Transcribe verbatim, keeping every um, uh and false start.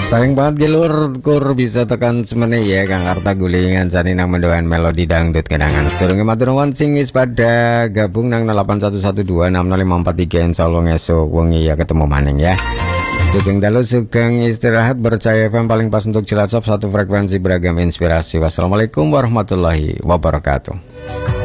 Sayang banget gilur kur bisa tekan semene ya Kang Arta gulingan sani nang mendoan melodi dangdut kenangan sedurunge matur nuwun sing wis pada gabung nang delapan satu satu dua enam nol lima empat tiga insyaallah ngesuk wengi ya ketemu maning ya. Sugeng dalu sugeng istirahat bercaya F M paling pas untuk Cilacap, satu frekuensi beragam inspirasi. Wassalamualaikum warahmatullahi wabarakatuh.